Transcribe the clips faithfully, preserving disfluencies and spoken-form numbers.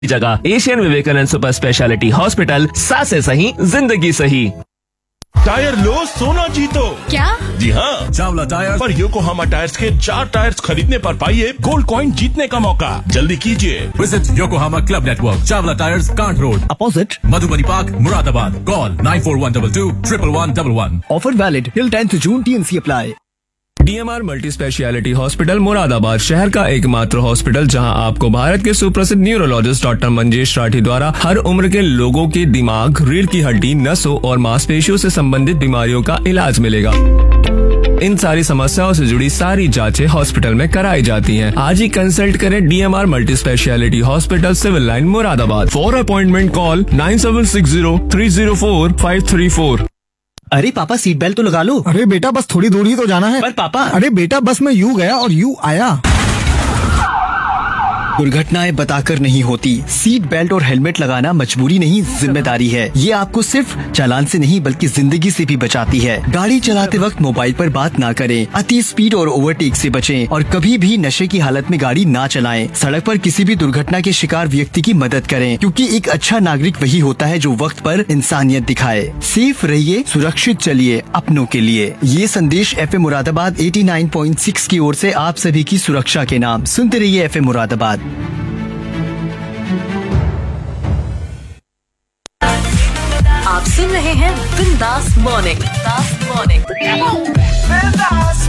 जगह Asian Vivekananda super speciality hospital, सासे सही जिंदगी सही। टायर लो सोना जीतो। क्या? जी हाँ, चावला टायर पर योकोहामा टायर्स के चार टायर्स खरीदने पर पाइए गोल्ड कॉइन जीतने का मौका। जल्दी कीजिए। Visit Yokohama club network, Chawla tyres, can't road, opposite Madhubani park, Moradabad. Call nine four one two to triple one double one. Offer valid till tenth June, T N C apply. DMR multi speciality hospital Moradabad, शहर का एकमात्र hospital जहां आपको भारत के सुप्रसिद्ध neurologist doctor Manjesh Rathi द्वारा हर उम्र के लोगों के दिमाग, रीढ़ की हड्डी, नसों और मांसपेशियों से संबंधित बीमारियों का इलाज मिलेगा। इन सारी समस्याओं से जुड़ी सारी जांचें हॉस्पिटल में कराई जाती हैं। आज ही कंसल्ट करें DMR multi speciality hospital, civil line, Moradabad. For appointment call nine seven six zero three zero four five three four. अरे पापा, सीट बेल्ट तो लगा लो। अरे बेटा, बस थोड़ी दूर ही तो जाना है। पर पापा। अरे बेटा, बस मैं यूं गया और यूं आया। दुर्घटनाएं बताकर नहीं होती। सीट बेल्ट और हेलमेट लगाना मजबूरी नहीं, जिम्मेदारी है। ये आपको सिर्फ चालान से नहीं बल्कि जिंदगी से भी बचाती है। गाड़ी चलाते वक्त मोबाइल पर बात ना करें, अति स्पीड और ओवरटेक से बचें और कभी भी नशे की हालत में गाड़ी ना चलाएं। सड़क पर किसी भी दुर्घटना के शिकार व्यक्ति की मदद करें, क्योंकि एक अच्छा नागरिक वही होता है जो वक्त पर इंसानियत दिखाए। सेफ रहिए, सुरक्षित चलिए, अपनों के लिए। ये संदेश F M Moradabad eighty nine point six की ओर से आप सभी की सुरक्षा के नाम। सुनते रहिए एफ एम मुरादाबाद। आप सुन रहे हैं बिंदास मॉर्निंग। बिंदास मॉर्निंग। बिंदास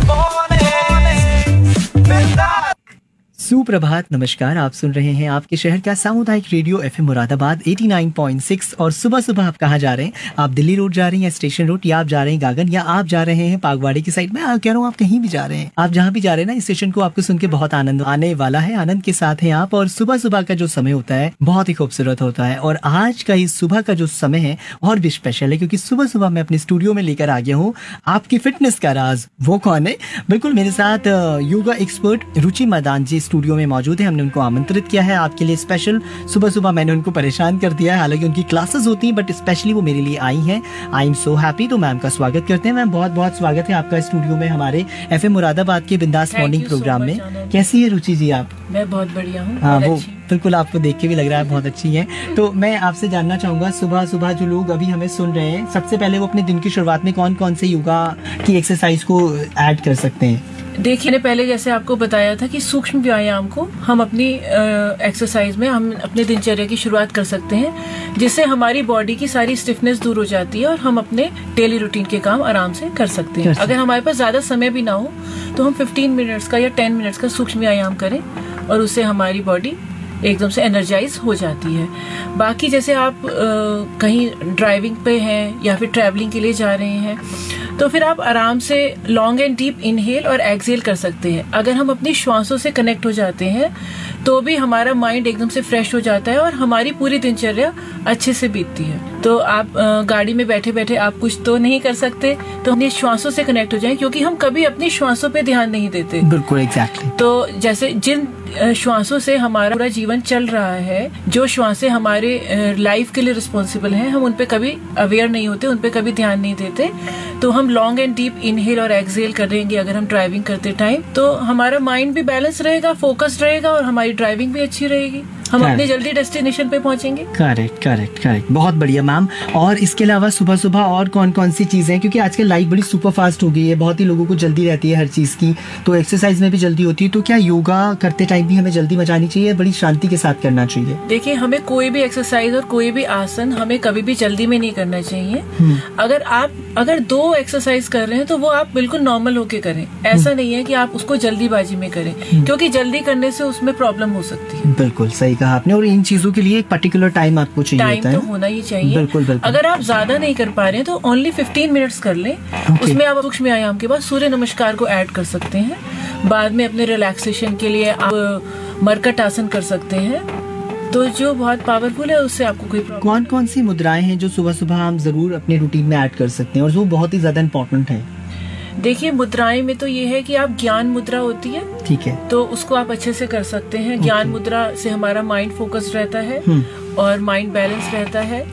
मॉर्निंग। बिंदास। सुप्रभात, नमस्कार। आप सुन रहे हैं आपके शहर का सामुदायिक radio F M Moradabad eighty nine point six. और सुबह सुबह आप कहाँ जा रहे हैं? आप दिल्ली रोड जा रहे हैं या स्टेशन रोड, या आप जा रहे हैं गागन, या आप जा रहे हैं पागवाड़ी की साइड में। आप कह रहा हूँ आप कहीं भी जा रहे हैं, आप जहाँ भी जा रहे हैं ना, इस स्टेशन को आपको सुन के बहुत आनंद आने वाला है। आनंद के साथ हैं आप। और सुबह सुबह का जो समय होता है बहुत ही खूबसूरत होता है। और आज का इस सुबह का जो समय है और भी स्पेशल है, क्योंकि सुबह सुबह मैं अपने स्टूडियो में लेकर आ गया हूँ आपकी फिटनेस का राज। वो कौन है? बिल्कुल मेरे साथ योगा एक्सपर्ट रुचि मैदान जी स्टूडियो में मौजूद है। हमने उनको आमंत्रित किया है आपके लिए स्पेशल। सुबह सुबह मैंने उनको परेशान कर दिया है, हालांकि उनकी क्लासेस होती हैं, बट स्पेशली वो मेरे लिए आई हैं। I am so happy. तो मैम का स्वागत करते हैं। मैम, बहुत बहुत स्वागत है आपका स्टूडियो में, हमारे एफ एम मुरादाबाद के बिंदास मॉर्निंग प्रोग्राम में। कैसी है रुचि जी आप? मैं बहुत बढ़िया हूँ। हाँ, वो बिल्कुल आपको देख के भी लग रहा है बहुत अच्छी है। तो मैं आपसे जानना चाहूंगा, सुबह सुबह जो लोग अभी हमें सुन रहे हैं, सबसे पहले वो अपने दिन की शुरुआत में कौन कौन से योगा की एक्सरसाइज को ऐड कर सकते हैं? देखिए, ने पहले जैसे आपको बताया था कि सूक्ष्म व्यायाम को हम अपनी एक्सरसाइज में हम अपने दिनचर्या की शुरुआत कर सकते हैं, जिससे हमारी बॉडी की सारी स्टिफनेस दूर हो जाती है और हम अपने डेली रूटीन के काम आराम से कर सकते हैं। अगर हमारे पास ज्यादा समय भी ना हो तो हम फिफ्टीन मिनट्स का या टेन मिनट्स का सूक्ष्म व्यायाम करें और उससे हमारी बॉडी एकदम से एनर्जाइज हो जाती है। बाकी जैसे आप आ, कहीं ड्राइविंग पे हैं या फिर ट्रैवलिंग के लिए जा रहे हैं, तो फिर आप आराम से लॉन्ग एंड डीप इनहेल और एक्सहेल कर सकते हैं। अगर हम अपनी श्वासों से कनेक्ट हो जाते हैं तो भी हमारा माइंड एकदम से फ्रेश हो जाता है और हमारी पूरी दिनचर्या अच्छे से बीतती है। तो आप गाड़ी में बैठे बैठे आप कुछ तो नहीं कर सकते, तो अपनी श्वासों से कनेक्ट हो जाएं, क्योंकि हम कभी अपनी श्वासों पे ध्यान नहीं देते। बिल्कुल एग्जैक्टली। तो जैसे जिन श्वासों से हमारा पूरा जीवन चल रहा है, जो श्वासें हमारे लाइफ के लिए रिस्पॉन्सिबल हैं, हम उन पे कभी अवेयर नहीं होते, उन पे कभी ध्यान नहीं देते। तो हम लॉन्ग एंड डीप इनहेल और एक्सहेल करेंगे अगर हम ड्राइविंग करते टाइम, तो हमारा माइंड भी बैलेंस रहेगा, फोकस्ड रहेगा और हमारी ड्राइविंग भी अच्छी रहेगी। हम अपने जल्दी डेस्टिनेशन पे पहुंचेंगे। करेक्ट करेक्ट करेक्ट, बहुत बढ़िया मैम। और इसके अलावा सुबह सुबह और कौन कौन सी चीजें, क्योंकि आजकल लाइफ बड़ी सुपर फास्ट हो गई है, बहुत ही लोगों को जल्दी रहती है हर चीज की, तो एक्सरसाइज में भी जल्दी होती है, तो क्या योगा करते टाइम भी हमें जल्दी मचानी चाहिए, बड़ी शांति के साथ करना चाहिए? देखिए, हमें कोई भी एक्सरसाइज और कोई भी आसन हमें कभी भी जल्दी में नहीं करना चाहिए। अगर आप अगर दो एक्सरसाइज कर रहे हैं तो वो आप बिल्कुल नॉर्मल होके करें। ऐसा नहीं है कि आप उसको जल्दीबाजी में करें, क्योंकि जल्दी करने से उसमें प्रॉब्लम हो सकती है। बिल्कुल सही कहा आपने। और इन चीजों के लिए एक पर्टिकुलर टाइम आपको चाहिए टाइम होता है। तो होना ही चाहिए। बिल्कुल बिल्कुल। अगर आप ज्यादा नहीं कर पा रहे हैं तो ओनली फिफ्टीन मिनट्स कर लें। उसमें आप सूक्ष्म व्यायाम के बाद सूर्य नमस्कार को ऐड कर सकते हैं। बाद में अपने रिलैक्सेशन के लिए आप मरकट आसन कर सकते हैं, तो जो बहुत पावरफुल है, उससे आपको कोई प्रॉब्लम। कौन कौन सी मुद्राएं हैं जो सुबह सुबह हम जरूर अपने रूटीन में ऐड कर सकते हैं और जो बहुत ही ज्यादा इम्पोर्टेंट है? देखिए, मुद्राएं में तो ये है कि आप ज्ञान मुद्रा होती है, ठीक है, तो उसको आप अच्छे से कर सकते हैं। ज्ञान मुद्रा से हमारा माइंड फोकस्ड रहता है और माइंड बैलेंस रहता है।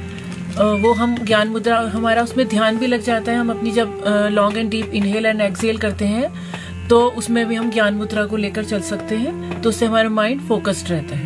वो हम ज्ञान मुद्रा, हमारा उसमें ध्यान भी लग जाता है। हम अपनी जब long and deep inhale and exhale करते हैं तो उसमें भी हम ज्ञान मुद्रा को लेकर चल सकते हैं, तो उससे हमारा माइंड फोकस्ड रहता है।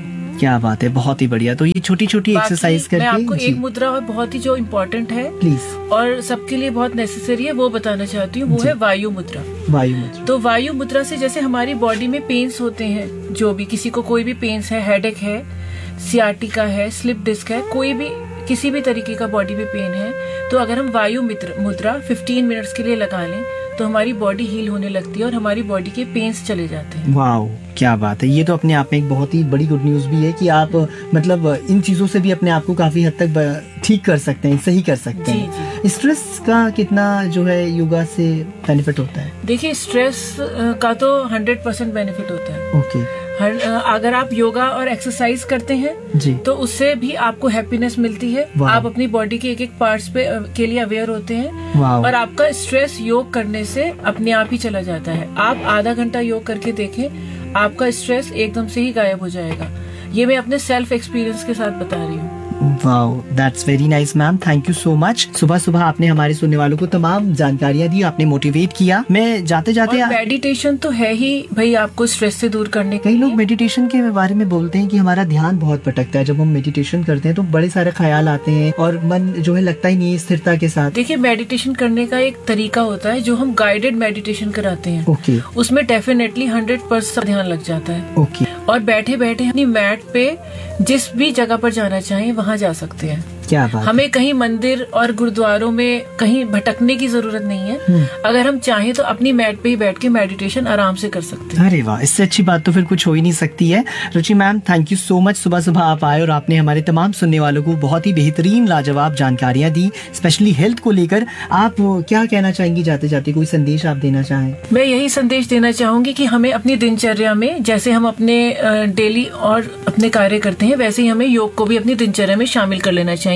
क्या बात है, बहुत ही बढ़िया। तो ये छोटी छोटी बाकी एक्सरसाइज मैं करके आपको जी, एक मुद्रा और बहुत ही जो इम्पोर्टेंट है प्लीज और सबके लिए बहुत नेसेसरी है वो बताना चाहती हूँ, वो जी। है वायु मुद्रा। वायु मुद्रा। तो वायु मुद्रा से जैसे हमारी बॉडी में पेन्स होते हैं, जो भी किसी को कोई भी पेन्स है, हेडेक है, सियाटिका है, स्लिप डिस्क है, कोई भी किसी भी तरीके का बॉडी में पेन है, तो अगर हम वायु मित्र मुद्रा पंद्रह मिनट्स के लिए लगा लें तो हमारी बॉडी हील होने लगती है और हमारी बॉडी के पेन्स चले जाते हैं। वाओ, क्या बात है। ये तो अपने आप में एक बहुत ही बड़ी गुड न्यूज भी है कि आप मतलब इन चीजों से भी अपने आप को काफी हद तक ब- ठीक कर सकते हैं, सही कर सकते जी, हैं। स्ट्रेस का कितना जो है योगा से बेनिफिट होता है? देखिए, स्ट्रेस अ, का तो हंड्रेड परसेंट बेनिफिट होता है। ओके हर अ, अगर आप योगा और एक्सरसाइज करते हैं जी, तो उससे भी आपको हैप्पीनेस मिलती है। वाह। आप अपनी बॉडी के एक एक पार्ट्स पे अ, के लिए अवेयर होते हैं वाह। और आपका स्ट्रेस योग करने से अपने आप ही चला जाता है। आप आधा घंटा योग करके देखें, आपका स्ट्रेस एकदम से ही गायब हो जाएगा। ये मैं अपने सेल्फ एक्सपीरियंस के साथ बता रही हूँ। Wow, that's very nice ma'am, thank you so much. सुबह सुबह आपने हमारे सुनने वालों को तमाम जानकारियां दी, आपने मोटिवेट किया। मैं जाते जाते और मेडिटेशन तो है ही भाई आपको स्ट्रेस से दूर करने के कई लोग लिए। मेडिटेशन के बारे में बोलते हैं कि हमारा ध्यान बहुत भटकता है। जब हम मेडिटेशन करते हैं तो बड़े सारे ख्याल आते हैं और मन जो है लगता ही नहीं है स्थिरता के साथ। देखिए, मेडिटेशन करने का एक तरीका होता है जो हम गाइडेड मेडिटेशन कराते हैं। ओके उसमें डेफिनेटली हंड्रेड परसेंट ध्यान लग जाता है ओके, और बैठे बैठे अपनी मैट पे जिस भी जगह पर जाना चाहें वहाँ जा सकते हैं। क्या बात। हमें कहीं मंदिर और गुरुद्वारों में कहीं भटकने की जरूरत नहीं है। अगर हम चाहें तो अपनी मैट पे ही बैठ के मेडिटेशन आराम से कर सकते हैं। अरे वाह, इससे अच्छी बात तो फिर कुछ हो ही नहीं सकती है। रुचि ma'am, thank you so much. सुबह सुबह आप आए और आपने हमारे तमाम सुनने वालों को बहुत ही बेहतरीन लाजवाब जानकारियां दी, स्पेशली हेल्थ को लेकर। आप क्या कहना चाहेंगी जाते जाते, कोई संदेश आप देना चाहें? मैं यही संदेश देना चाहूंगी कि हमें अपनी दिनचर्या में, जैसे हम अपने डेली और अपने कार्य करते हैं, वैसे ही हमें योग को भी अपनी दिनचर्या में शामिल कर लेना चाहिए।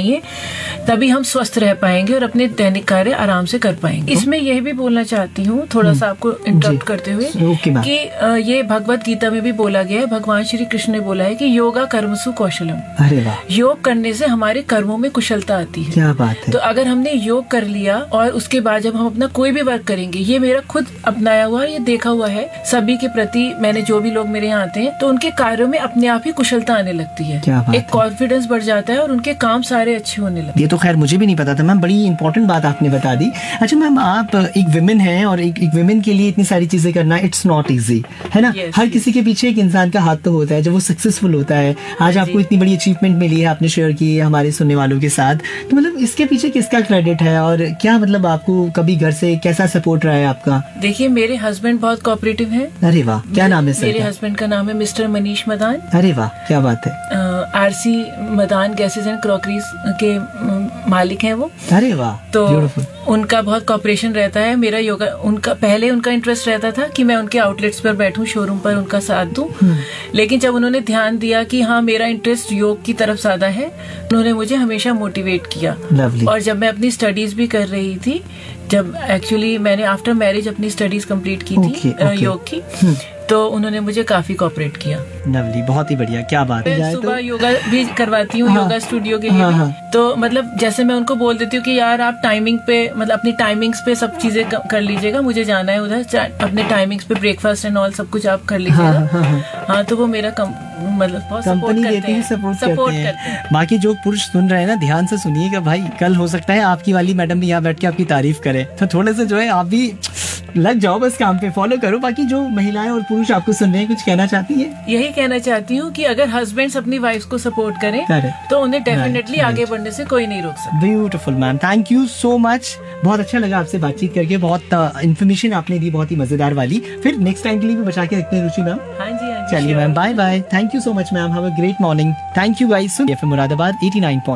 तभी हम स्वस्थ रह पाएंगे और अपने दैनिक कार्य आराम से कर पाएंगे। इसमें यह भी बोलना चाहती हूँ, थोड़ा सा आपको इंटरप्ट करते हुए, ओके मैम। कि अ, ये भगवत गीता में भी बोला गया है, भगवान श्री कृष्ण ने बोला है कि योगा कर्मसु कौशलम। अरे वाह, योग करने से हमारे कर्मों में कुशलता आती है। क्या बात है। तो अगर हमने योग कर लिया और उसके बाद जब हम अपना कोई भी वर्क करेंगे, ये मेरा खुद अपनाया हुआ, ये देखा हुआ है सभी के प्रति, मैंने जो भी लोग मेरे यहाँ आते हैं तो उनके कार्यों में अपने आप ही कुशलता आने लगती है, क्या बात एक है। कॉन्फिडेंस बढ़ जाता है और उनके काम सारे अच्छे होने लगते हैं। ये तो खैर मुझे भी नहीं पता था मैम, बड़ी इंपॉर्टेंट बात आपने बता दी। अच्छा मैम, आप एक विमेन हैं और एक, एक विमेन के लिए इतनी सारी चीजें करना इट्स नॉट इजी, है ना? Yes, हर yes. किसी के पीछे एक इंसान का हाथ तो होता है जब वो सक्सेसफुल होता है। आज आपको इतनी बड़ी अचीवमेंट मिली है, आपने शेयर की है हमारे सुनने वालों के साथ, तो मतलब इसके पीछे किसका क्रेडिट है और क्या मतलब आपको कभी घर से कैसा सपोर्ट रहा है आपका? देखिए, मेरे हस्बैंड बहुत कोऑपरेटिव हैं। अरे वाह, क्या नाम है सर मेरे का? हस्बैंड का नाम है मिस्टर मनीष मदान। अरे वाह, क्या बात है। RC Madan gases and crockeries के अम, मालिक हैं वो। अरे वाह, तो ब्यूटीफुल। उनका बहुत कॉपरेशन रहता है। मेरा योगा, उनका पहले उनका इंटरेस्ट रहता था कि मैं उनके आउटलेट्स पर बैठूं, शोरूम पर उनका साथ दूं, लेकिन जब उन्होंने ध्यान दिया कि हाँ मेरा इंटरेस्ट योग की तरफ ज्यादा है, उन्होंने मुझे हमेशा मोटिवेट किया। Lovely. और जब मैं अपनी स्टडीज भी कर रही थी, जब एक्चुअली मैंने आफ्टर मैरिज अपनी स्टडीज कंप्लीट की थी Okay, अ, okay. योग की, तो उन्होंने मुझे काफी कोऑपरेट किया। लवली, बहुत ही बढ़िया, क्या बात है। मैं सुबह योगा भी करवाती हूँ, हाँ, योगा स्टूडियो के लिए हाँ, भी। हाँ। तो मतलब जैसे मैं उनको बोल देती हूँ कि यार आप टाइमिंग पे, मतलब अपनी टाइमिंग्स पे सब चीजें क- कर लीजिएगा, मुझे जाना है उधर, चा- अपने टाइमिंग्स पे ब्रेकफास्ट एंड ऑल सब कुछ आप कर लीजिएगा। हाँ, हाँ, हाँ। हाँ, तो वो मेरा कम, मतलब बहुत सपोर्ट कंपनी करते देते ही हैं, सपोर्ट सपोर्ट करते करते हैं। हैं। बाकी जो पुरुष सुन रहे हैं ना, ध्यान से सुनिएगा भाई, कल हो सकता है आपकी वाली मैडम भी यहाँ बैठ के आपकी तारीफ करे, तो थोड़े से जो है आप भी लग जाओ बस काम पे, फॉलो करो। बाकी जो महिलाएं और पुरुष आपको सुन रहे हैं, कुछ कहना चाहती है? यही कहना चाहती हूँ कि अगर हस्बैंड्स अपनी वाइफ को सपोर्ट करें Correct. तो उन्हें डेफिनेटली Right, आगे right. बढ़ने से कोई नहीं रोक सकता। Beautiful ma'am, thank you so much. बहुत अच्छा लगा आपसे बातचीत करके, बहुत इन्फॉर्मेशन आपने दी, बहुत ही मजेदार वाली। फिर नेक्स्ट टाइम के लिए भी बचा के रखते हैं रुचि मैम। हाँ जी, हाँ जी, चलिए sure. Ma'am, bye bye, thank you so much ma'am, have a great morning. Thank you guys. Soon FM Moradabad eighty nine point